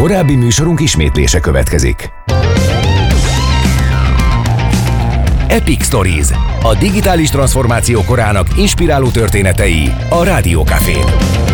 Korábbi műsorunk ismétlése következik. Epic Stories, a digitális transformáció korának inspiráló történetei a Rádió Cafén.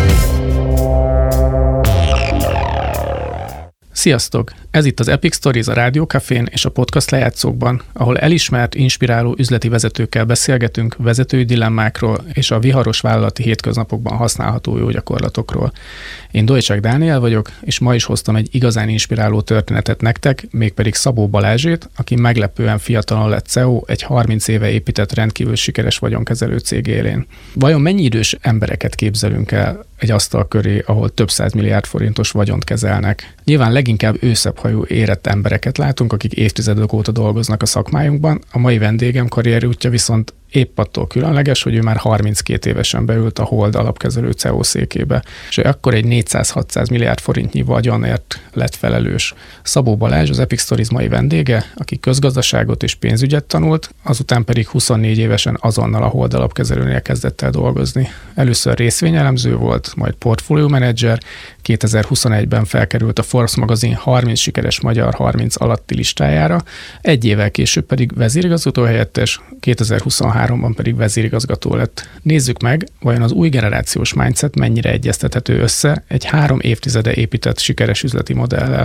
Sziasztok! Ez itt az Epic Stories a Rádió Cafén és a podcast lejátszókban, ahol elismert, inspiráló üzleti vezetőkkel beszélgetünk vezetői dilemmákról és a viharos vállalati hétköznapokban használható jó gyakorlatokról. Én Dojcsák Dániel vagyok, és ma is hoztam egy igazán inspiráló történetet nektek, mégpedig Szabó Balázsét, aki meglepően fiatalon lett CEO egy 30 éve épített rendkívül sikeres vagyonkezelő cég élén. Vajon mennyi idős embereket képzelünk el egy asztal köré, ahol több 100 milliárd forintos vagyont kezelnek? Nyilván leginkább őszebbhajú érett embereket látunk, akik évtizedek óta dolgoznak a szakmájunkban. A mai vendégem karrierútja viszont épp attól különleges, hogy ő már 32 évesen beült a Hold alapkezelő CEO székébe, és akkor egy 400-600 milliárd forintnyi vagyonért lett felelős. Szabó Balázs, az Epic Stories mai vendége, aki közgazdaságot és pénzügyet tanult, azután pedig 24 évesen azonnal a Hold alapkezelőnél kezdett el dolgozni. Először részvényelemző volt, majd portfólió menedzser, 2021-ben felkerült a Forbes magazin 30 sikeres magyar 30 alatti listájára, egy évvel később pedig vezérigazgató helyettes, 2023-ban pedig vezérigazgató lett. Nézzük meg, vajon az új generációs mindset mennyire egyeztethető össze egy 3 évtizede épített sikeres üzleti modellel.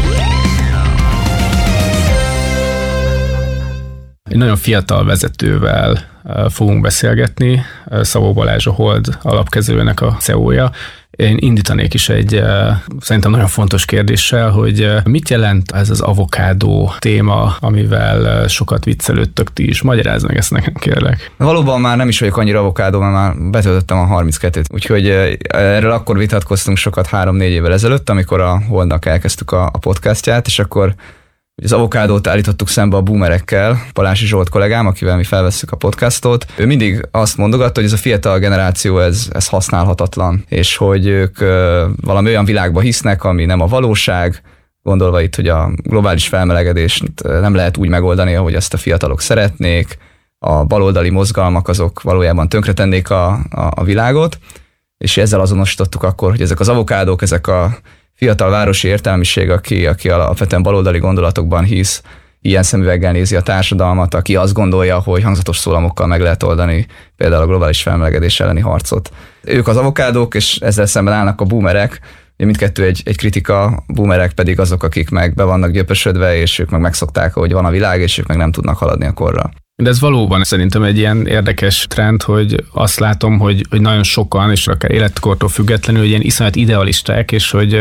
Egy nagyon fiatal vezetővel fogunk beszélgetni, Szabó Balázs, a Hold alapkezelőnek a CEO-ja. Én indítanék is egy szerintem nagyon fontos kérdéssel, hogy mit jelent ez az avokádó téma, amivel sokat viccelődtök ti is. Magyarázd meg ezt nekem, kérlek. Valóban már nem is vagyok annyira avokádó, mert már betöltöttem a 32-t. Úgyhogy erről akkor vitatkoztunk sokat 3-4 évvel ezelőtt, amikor a Holdnak elkezdtük a podcastját, és akkor az avokádót állítottuk szembe a boomerekkel, Palási Zsolt kollégám, akivel mi felvesszük a podcastot. Ő mindig azt mondogatta, hogy ez a fiatal generáció, ez használhatatlan, és hogy ők valami olyan világba hisznek, ami nem a valóság, gondolva itt, hogy a globális felmelegedést nem lehet úgy megoldani, ahogy ezt a fiatalok szeretnék, a baloldali mozgalmak azok valójában tönkretennék a világot, és ezzel azonosítottuk akkor, hogy ezek az avokádók, ezek a fiatal városi értelmiség, aki alapvetően baloldali gondolatokban hisz, ilyen szemüveggel nézi a társadalmat, aki azt gondolja, hogy hangzatos szólamokkal meg lehet oldani például a globális felmelegedés elleni harcot. Ők az avokádók, és ezzel szemben állnak a boomerek, mindkettő egy kritika, boomerek pedig azok, akik meg be vannak gyöpösödve, és ők meg megszokták, hogy van a világ, és ők meg nem tudnak haladni a korral. De ez valóban szerintem egy ilyen érdekes trend, hogy azt látom, hogy nagyon sokan, és akár életkortól függetlenül, ilyen iszonyat idealisták, és hogy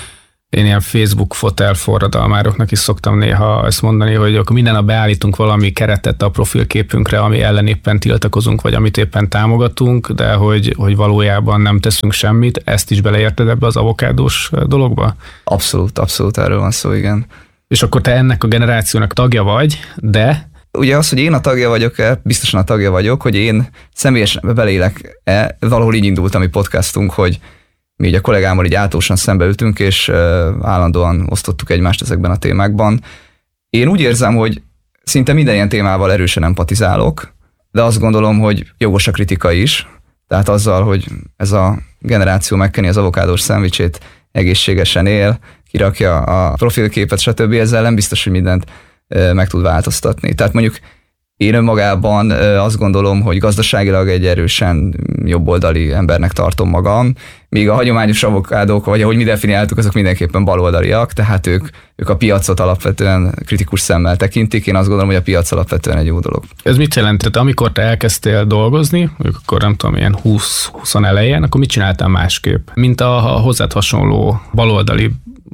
én ilyen Facebook fotel forradalmároknak is szoktam néha ezt mondani, hogy akkor minden nap beállítunk valami keretet a profilképünkre, ami ellen éppen tiltakozunk, vagy amit éppen támogatunk, de hogy valójában nem teszünk semmit. Ezt is beleérted ebbe az avokádós dologba? Abszolút erről van szó, igen. És akkor te ennek a generációnak tagja vagy, de... Ugye az, hogy én a tagja vagyok-e, biztosan a tagja vagyok, hogy én személyesen beleélek-e, valahol így indult a mi podcastunk, hogy mi így a kollégámmal így általánosan szembeültünk, és állandóan osztottuk egymást ezekben a témákban. Én úgy érzem, hogy szinte minden ilyen témával erősen empatizálok, de azt gondolom, hogy jogos a kritika is. Tehát azzal, hogy ez a generáció megkeni az avokádós szendvicsét, egészségesen él, kirakja a profilképet, stb. Ezzel nem biztos, hogy mindent meg tud változtatni. Tehát mondjuk én önmagában azt gondolom, hogy gazdaságilag egy erősen jobboldali embernek tartom magam, míg a hagyományos avokádók, vagy ahogy mi definiáltuk, azok mindenképpen baloldaliak, tehát ők a piacot alapvetően kritikus szemmel tekintik. Én azt gondolom, hogy a piac alapvetően egy jó dolog. Ez mit jelent? Tehát amikor te elkezdtél dolgozni, akkor nem tudom, ilyen 20 elején, akkor mit csináltál másképp? Mint a hozzád hasonló baloldali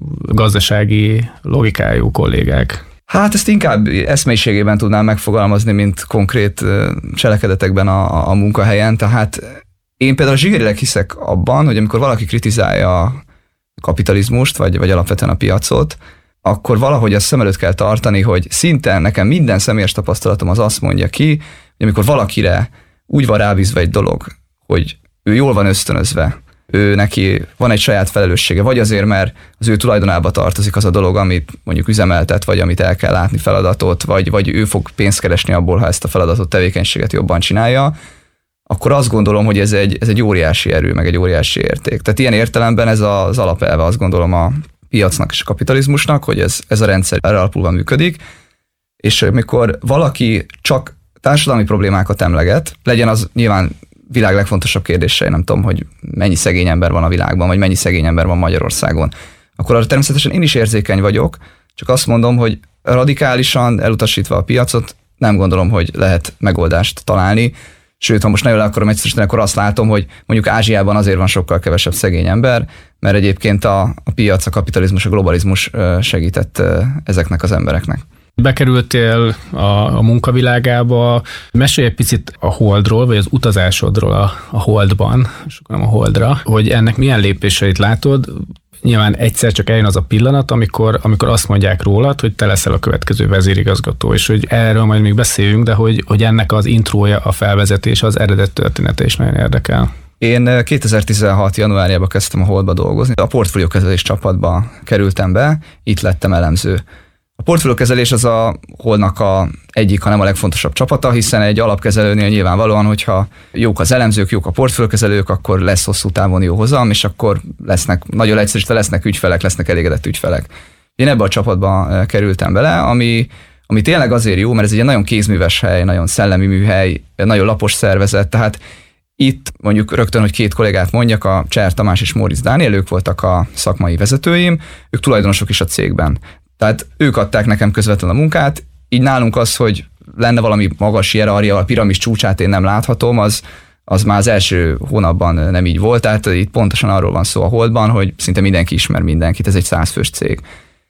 gazdasági logikájú kollégák? Hát ezt inkább eszmeiségében tudnám megfogalmazni, mint konkrét cselekedetekben a munkahelyen. Tehát én például zsigerileg hiszek abban, hogy amikor valaki kritizálja a kapitalizmust, vagy alapvetően a piacot, akkor valahogy azt szem előtt kell tartani, hogy szinte nekem minden személyes tapasztalatom az azt mondja ki, hogy amikor valakire úgy van rábízva egy dolog, hogy ő jól van ösztönözve, ő neki van egy saját felelőssége, vagy azért, mert az ő tulajdonába tartozik az a dolog, amit mondjuk üzemeltet, vagy amit el kell látni feladatot, vagy ő fog pénzt keresni abból, ha ezt a feladatot, tevékenységet jobban csinálja, akkor azt gondolom, hogy ez egy óriási erő, meg egy óriási érték. Tehát ilyen értelemben ez az alapelve, azt gondolom, piacnak és a kapitalizmusnak, hogy ez a rendszer erre alapulva működik, és amikor valaki csak társadalmi problémákat emleget, legyen az nyilván világ legfontosabb kérdése, nem tudom, hogy mennyi szegény ember van a világban, vagy mennyi szegény ember van Magyarországon, akkor arra természetesen én is érzékeny vagyok, csak azt mondom, hogy radikálisan elutasítva a piacot, nem gondolom, hogy lehet megoldást találni. Sőt, ha most nagyon le akarom egyszerűsíteni, akkor azt látom, hogy mondjuk Ázsiában azért van sokkal kevesebb szegény ember, mert egyébként a piac, a globalizmus segített ezeknek az embereknek. Bekerültél a munkavilágába. Mesélj egy picit a Holdról, vagy az utazásodról a Holdban, és nem a Holdra, hogy ennek milyen lépéseit látod. Nyilván egyszer csak eljön az a pillanat, amikor azt mondják rólad, hogy te leszel a következő vezérigazgató, és hogy erről majd még beszéljünk, de hogy ennek az intrója, a felvezetés, az eredet története is nagyon érdekel. Én 2016. januárjában kezdtem a Holdba dolgozni. A portfóliókezelés csapatba kerültem be, itt lettem elemző. A portfóliókezelés az a Holdnak egyik, hanem a legfontosabb csapata, hiszen egy alapkezelőnél nyilvánvalóan, hogyha jók az elemzők, jók a portfóliókezelők, akkor lesz hosszú távon jó hozam, és akkor nagyon egyszerűen lesznek ügyfelek, lesznek elégedett ügyfelek. Én ebbe a csapatba kerültem bele, ami tényleg azért jó, mert ez egy nagyon kézműves hely, nagyon szellemi műhely, nagyon lapos szervezet, tehát itt mondjuk rögtön, hogy két kollégát mondjak, a Cser Tamás és Móricz Dániel, ők voltak a szakmai vezetőim, ők tulajdonosok is a cégben. Tehát ők adták nekem közvetlenül a munkát, így nálunk az, hogy lenne valami magas hierarchia, a piramis csúcsát én nem láthatom, az már az első hónapban nem így volt, tehát itt pontosan arról van szó a Holdban, hogy szinte mindenki ismer mindenkit, ez egy 100 fős cég.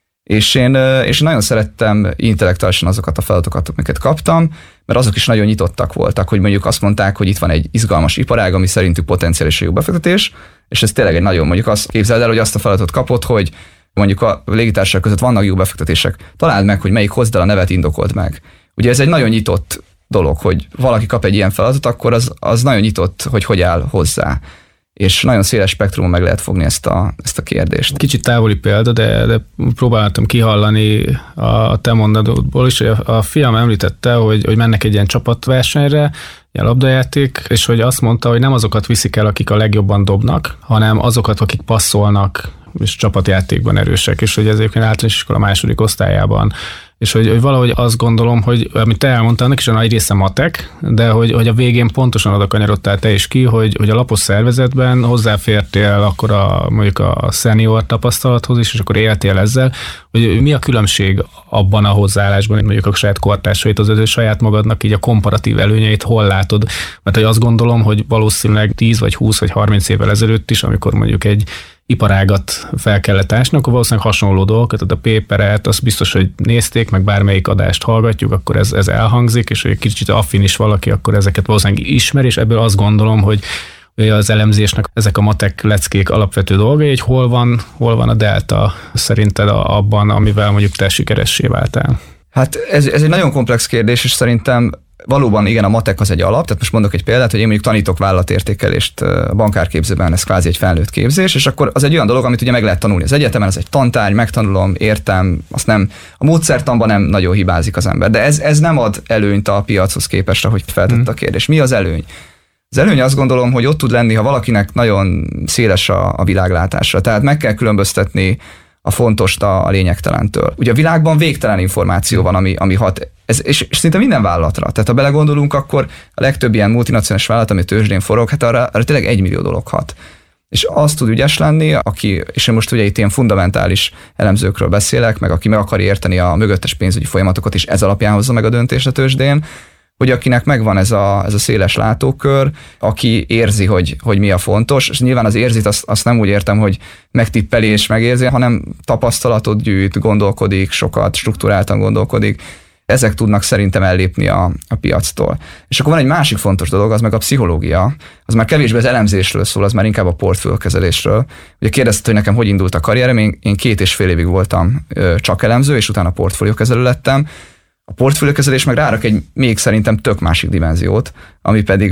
És én nagyon szerettem intellektuálisan azokat a feladatokat, amiket kaptam, mert azok is nagyon nyitottak voltak, hogy mondjuk azt mondták, hogy itt van egy izgalmas iparág, ami szerintük potenciális jó befektetés, és ez tényleg egy nagyon, mondjuk azt képzeld el, hogy azt a feladatot kapod, hogy mondjuk a légitársaság között vannak jó befektetések. Találd meg, hogy melyik, hozd el a nevet, indokold meg. Ugye ez egy nagyon nyitott dolog, hogy valaki kap egy ilyen feladatot, akkor az nagyon nyitott, hogy áll hozzá. És nagyon széles spektrumon meg lehet fogni ezt a kérdést. Kicsit távoli példa, de próbáltam kihallani a te mondatodból is, hogy a fiam említette, hogy mennek egy ilyen csapatversenyre, ilyen labdajáték, és hogy azt mondta, hogy nem azokat viszik el, akik a legjobban dobnak, hanem azokat, akik passzolnak, és csapatjátékban erősek, és hogy ez egyébként általános iskola második osztályában. És hogy valahogy azt gondolom, hogy amit te elmondtál, annak is a nagy része matek, de hogy a végén pontosan oda kanyarodtál te is ki, hogy a lapos szervezetben hozzáfértél akkor mondjuk a senior tapasztalathoz is, és akkor éltél ezzel, hogy mi a különbség abban a hozzáállásban, mondjuk a saját kortársait, az saját magadnak így a komparatív előnyeit hol látod? Mert hogy azt gondolom, hogy valószínűleg 10 vagy 20 vagy 30 évvel ezelőtt is, amikor mondjuk egy iparágat fel kellett ásni, akkor valószínűleg hasonló dolgokat, tehát a paperet, azt biztos, hogy nézték, meg bármelyik adást hallgatjuk, akkor ez elhangzik, és hogy egy kicsit affin is valaki, akkor ezeket valószínűleg ismer, és ebből azt gondolom, hogy az elemzésnek ezek a matek leckék alapvető dolgai, hogy hol van a delta szerinted abban, amivel mondjuk te sikeressé váltál? Hát ez egy nagyon komplex kérdés, és szerintem valóban igen, a matek az egy alap, tehát most mondok egy példát, hogy én mondjuk tanítok vállalatértékelést a bankárképzőben, ez kvázi egy felnőtt képzés, és akkor az egy olyan dolog, amit ugye meg lehet tanulni az egyetemen, ez egy tantárgy, megtanulom, értem, azt nem, a módszertanban nem nagyon hibázik az ember, de ez nem ad előnyt a piachoz képest, ahogy feltette a kérdés. Mi az előny? Az előny azt gondolom, hogy ott tud lenni, ha valakinek nagyon széles a világlátása, tehát meg kell különböztetni a fontost a lényegtelentől. Ugye a világban végtelen információ van, ami hat, és szinte minden vállalatra. Tehát ha belegondolunk, akkor a legtöbb ilyen multinacionális vállalat, ami tőzsdén forog, hát arra tényleg 1 millió dolog hat. És azt tud ügyes lenni, és én most ugye itt ilyen fundamentális elemzőkről beszélek, meg aki meg akar érteni a mögöttes pénzügyi folyamatokat, és ez alapján hozza meg a döntést a tőzsdén, hogy akinek megvan ez a széles látókör, aki érzi, hogy mi a fontos, és nyilván az érzit, azt nem úgy értem, hogy megtippeli és megérzi, hanem tapasztalatot gyűjt, gondolkodik, sokat, strukturáltan gondolkodik. Ezek tudnak szerintem ellépni a piactól. És akkor van egy másik fontos dolog, az meg a pszichológia. Az már kevésbé az elemzésről szól, az már inkább a portfóliókezelésről. Ugye kérdezted, hogy nekem hogy indult a karrierem, én 2,5 évig voltam csak elemző, és utána portfóliókezelő lettem. A portfóliókezelés meg rárak egy még szerintem tök másik dimenziót, ami pedig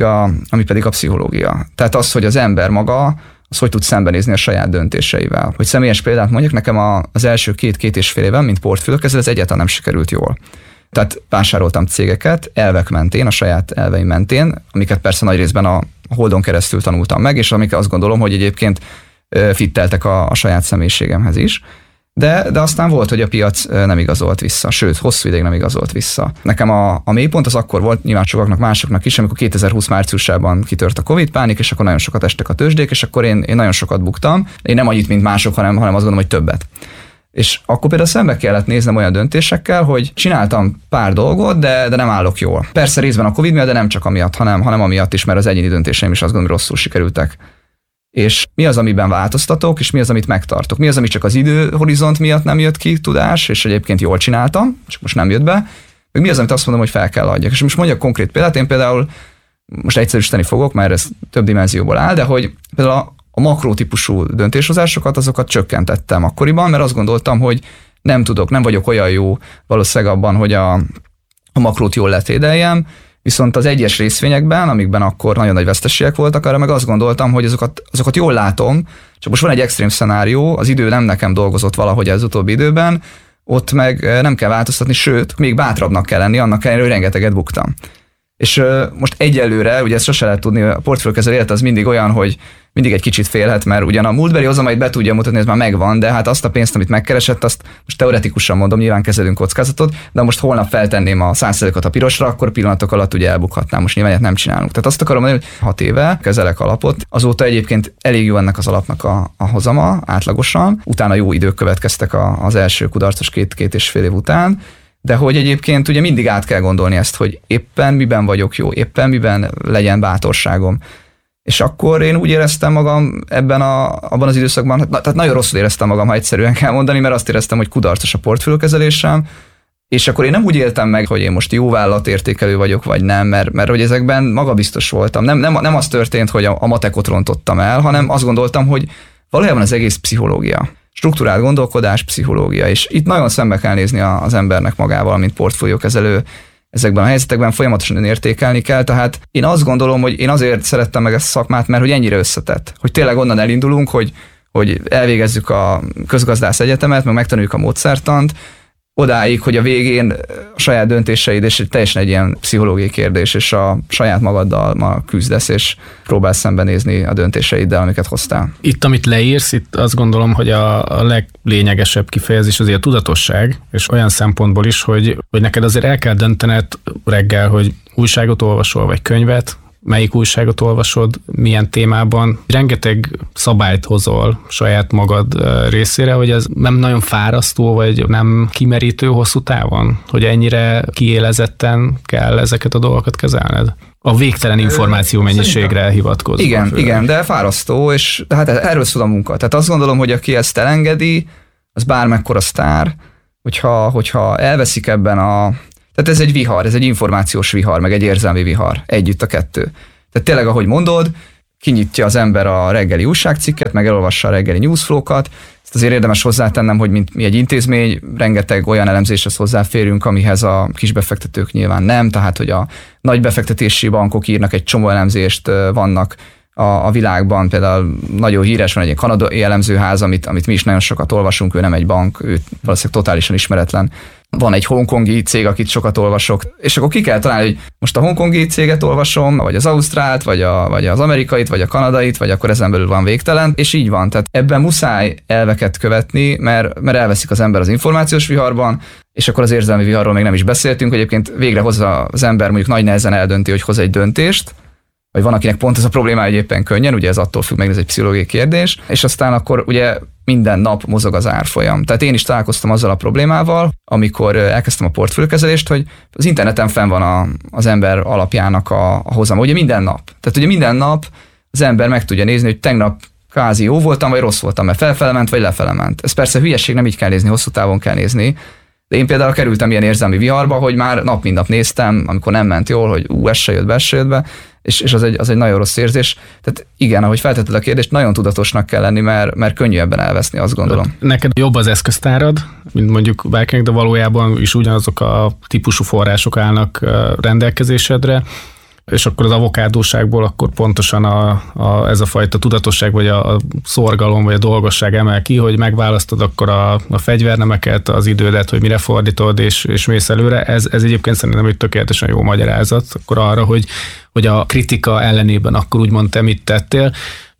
a pszichológia. Tehát az, hogy az ember maga, az hogy tud szembenézni a saját döntéseivel. Hogy személyes példát mondjak, nekem az első 2,5 évem, mint portfóliókezelő, ez egyáltalán nem sikerült jól. Tehát vásároltam cégeket elvek mentén, a saját elveim mentén, amiket persze nagy részben a Holdon keresztül tanultam meg, és amik azt gondolom, hogy egyébként fitteltek a saját személyiségemhez is. De aztán volt, hogy a piac nem igazolt vissza, sőt, hosszú ideig nem igazolt vissza. Nekem a mélypont az akkor volt, nyilván sokaknak, másoknak is, amikor 2020 márciusában kitört a Covid pánik, és akkor nagyon sokat estek a tőzsdék, és akkor én nagyon sokat buktam. Én nem annyit, mint mások, hanem azt gondolom, hogy többet. És akkor például szembe kellett néznem olyan döntésekkel, hogy csináltam pár dolgot, de nem állok jól. Persze részben a Covid miatt, de nem csak amiatt, hanem amiatt is, mert az egyéni döntéseim is azt gondolom, hogy rosszul sikerültek. És mi az, amiben változtatok, és mi az, amit megtartok? Mi az, ami csak az időhorizont miatt nem jött ki tudás, és egyébként jól csináltam, csak most nem jött be? Meg mi az, amit azt mondom, hogy fel kell adjak? És most mondjak konkrét példát, én például most egyszerűsíteni fogok, mert ez több dimenzióból áll, de hogy például a makrótípusú döntéshozásokat, azokat csökkentettem akkoriban, mert azt gondoltam, hogy nem vagyok olyan jó valószínűleg abban, hogy a makrót jól letédeljem, viszont az egyes részvényekben, amikben akkor nagyon nagy veszteségek voltak, arra meg azt gondoltam, hogy azokat jól látom, csak most van egy extrém szenárió, az idő nem nekem dolgozott valahogy az utóbbi időben, ott meg nem kell változtatni, sőt, még bátrabbnak kell lenni, annak ellenére, hogy rengeteget buktam. És most egyelőre, ugye ezt sose lehet tudni, a portfóliókezelő élet az mindig olyan, hogy mindig egy kicsit félhet, mert ugyan a múltbeli hozamait be tudja mutatni, ez már megvan, de hát azt a pénzt, amit megkeresett, azt most teoretikusan mondom, nyilván kezelünk kockázatot, de most holnap feltenném a 100%-ot a pirosra, akkor pillanatok alatt ugye elbukhatnám, most nyilván nem csinálunk. Tehát azt akarom mondani, hogy 6 éve kezelek alapot, azóta egyébként elég jó ennek az alapnak a hozama átlagosan, utána jó idők következtek az első kudarcos 2,5 év után, de hogy egyébként ugye mindig át kell gondolni ezt, hogy éppen miben vagyok jó, éppen miben legyen bátorságom. És akkor én úgy éreztem magam abban az időszakban, tehát nagyon rosszul éreztem magam, ha egyszerűen kell mondani, mert azt éreztem, hogy kudarcos a portfóliókezelésem, és akkor én nem úgy éltem meg, hogy én most jó vállalatértékelő vagyok, vagy nem, mert hogy ezekben magabiztos voltam. Nem az történt, hogy a matekot rontottam el, hanem azt gondoltam, hogy valójában az egész pszichológia. Strukturált gondolkodás, pszichológia, és itt nagyon szembe kell nézni az embernek magával, mint portfóliókezelő, ezekben a helyzetekben folyamatosan értékelni kell, tehát én azt gondolom, hogy én azért szerettem meg ezt a szakmát, mert hogy ennyire összetett, hogy tényleg onnan elindulunk, hogy elvégezzük a közgazdász egyetemet, meg megtanuljuk a módszertant, odáig, hogy a végén a saját döntéseid, és teljesen egy ilyen pszichológiai kérdés, és a saját magaddal ma küzdesz, és próbálsz szembenézni a döntéseiddel, amiket hoztál. Itt, amit leírsz, itt azt gondolom, hogy a leglényegesebb kifejezés azért a tudatosság, és olyan szempontból is, hogy neked azért el kell döntened reggel, hogy újságot olvasol, vagy könyvet, melyik újságot olvasod, milyen témában. Rengeteg szabályt hozol saját magad részére, hogy ez nem nagyon fárasztó, vagy nem kimerítő hosszú távon, hogy ennyire kiélezetten kell ezeket a dolgokat kezelned. A végtelen információ mennyiségre hivatkozva. Igen, de fárasztó, és hát erről szól a munka. Tehát azt gondolom, hogy aki ezt elengedi, az bármekkora sztár, hogyha elveszik ebben tehát ez egy vihar, ez egy információs vihar, meg egy érzelmi vihar, együtt a kettő. Tehát tényleg, ahogy mondod, kinyitja az ember a reggeli újságcikket, meg elolvassa a reggeli newsflow-kat. Ezt azért érdemes hozzátennem, hogy mint mi egy intézmény, rengeteg olyan elemzéshez hozzáférünk, amihez a kisbefektetők nyilván nem, tehát hogy a nagy befektetési bankok írnak egy csomó elemzést, vannak a világban, például nagyon híres van egy kanadai elemzőház, amit mi is nagyon sokat olvasunk, ő nem egy bank, ő valószínűleg totálisan ismeretlen. Van egy hongkongi cég, akit sokat olvasok, és akkor ki kell találni, hogy most a hongkongi céget olvasom, vagy az ausztrált, vagy az amerikait, vagy a kanadait, vagy akkor ezen belül van végtelen, és így van. Tehát ebben muszáj elveket követni, mert elveszik az ember az információs viharban, és akkor az érzelmi viharról még nem is beszéltünk, hogy egyébként végre hozza az ember, mondjuk nagy nehezen eldönti, hogy hoz egy döntést, vagy van, akinek pont ez a problémája, hogy éppen könnyen, ugye ez attól függ meg, ez egy pszichológiai kérdés, és aztán akkor ugye minden nap mozog az árfolyam. Tehát én is találkoztam azzal a problémával, amikor elkezdtem a portfóliókezelést, hogy az interneten fenn van az ember alapjának a hozama, ugye minden nap. Tehát ugye minden nap az ember meg tudja nézni, hogy tegnap kvázi jó voltam, vagy rossz voltam, mert felfele ment, vagy lefele ment. Ez persze hülyeség, nem így kell nézni, hosszú távon kell nézni. De én például kerültem ilyen érzelmi viharba, hogy már nap mint nap néztem, amikor nem ment jól, hogy ez se jött be, és az egy nagyon rossz érzés. Tehát igen, ahogy feltetted a kérdést, nagyon tudatosnak kell lenni, mert könnyű ebben elveszni, azt gondolom. Neked jobb az eszköztárad, mint mondjuk bárkinek, de valójában is ugyanazok a típusú források állnak rendelkezésedre, és akkor az avokádóságból akkor pontosan ez a fajta tudatosság, vagy a szorgalom, vagy a dolgosság emel ki, hogy megválasztod akkor a fegyvernemeket, az idődet, hogy mire fordítod, és mész előre. Ez egyébként szerintem egy tökéletesen jó magyarázat akkor arra, hogy a kritika ellenében akkor úgymond te mit tettél.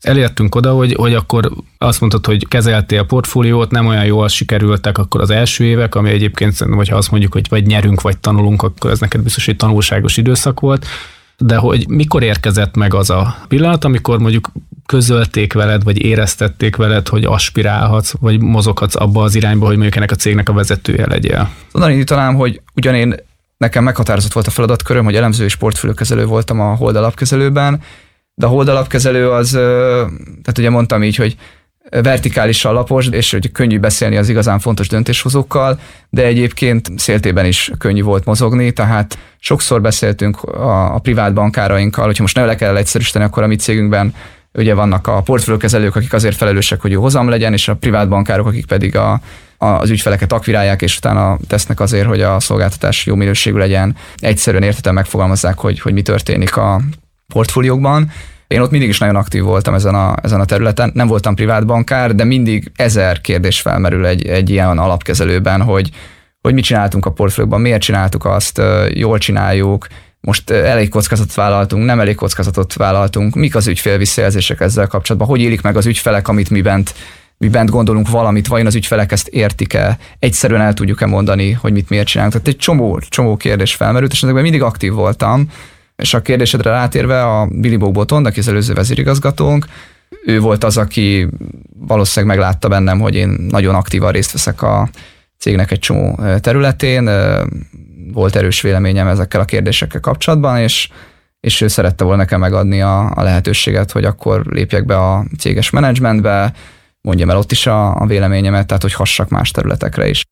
elértünk oda, hogy akkor azt mondtad, hogy kezeltél a portfóliót, nem olyan jól sikerültek akkor az első évek, ami egyébként szerintem, hogyha azt mondjuk, hogy vagy nyerünk, vagy tanulunk, akkor ez neked biztos egy tanulságos időszak volt, de hogy mikor érkezett meg az a pillanat, amikor mondjuk közölték veled, vagy éreztették veled, hogy aspirálhatsz, vagy mozoghatsz abba az irányba, hogy mondjuk ennek a cégnek a vezetője legyél? Onnan indítanám, hogy nekem meghatározott volt a feladatköröm, hogy elemző és portfóliókezelő voltam a Hold alapkezelőben, de a Hold alapkezelő az, tehát ugye mondtam így, hogy vertikálisan lapos, és hogy könnyű beszélni az igazán fontos döntéshozókkal, de egyébként széltében is könnyű volt mozogni, tehát sokszor beszéltünk a privát bankárainkkal, hogyha most ne le kell egyszerűsíteni, akkor a mi cégünkben ugye vannak a portfóliókezelők, akik azért felelősek, hogy jó hozam legyen, és a privát bankárok, akik pedig az ügyfeleket akvirálják, és utána tesznek azért, hogy a szolgáltatás jó minőségű legyen. Egyszerűen értetlen megfogalmazzák, hogy mi történik a portfóliókban. Én ott mindig is nagyon aktív voltam ezen a területen. Nem voltam privát bankár, de mindig 1000 kérdés felmerül egy ilyen alapkezelőben, hogy mit csináltunk a portfóliókban, miért csináltuk azt, jól csináljuk, most elég kockázatot vállaltunk, nem elég kockázatot vállaltunk, mik az ügyfél visszajelzések ezzel kapcsolatban, hogy élik meg az ügyfelek, amit mi bent gondolunk valamit, vajon az ügyfelek ezt értik-e, egyszerűen el tudjuk-e mondani, hogy mit miért csinálunk. Tehát egy csomó kérdés felmerült, és ezekben mindig aktív voltam. És a kérdésedre rátérve, a Billy Botond, aki az előző vezérigazgatónk, ő volt az, aki valószínűleg meglátta bennem, hogy én nagyon aktívan részt veszek a cégnek egy csomó területén. Volt erős véleményem ezekkel a kérdésekkel kapcsolatban, és ő szerette volna nekem megadni a lehetőséget, hogy akkor lépjek be a céges menedzsmentbe, mondjam el ott is a véleményemet, tehát hogy hassak más területekre is.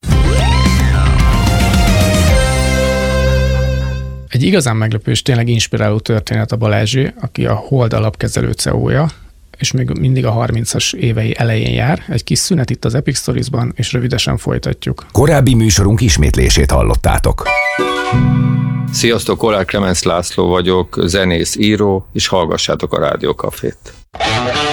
Egy igazán meglepő és tényleg inspiráló történet a Balázsé, aki a Hold alapkezelő CEO-ja, és még mindig a 30-as évei elején jár. Egy kis szünet itt az Epic Stories-ban, és rövidesen folytatjuk. Korábbi műsorunk ismétlését hallottátok. Sziasztok, Kollár Klemenc László vagyok, zenész, író, és hallgassátok a Rádió Cafét.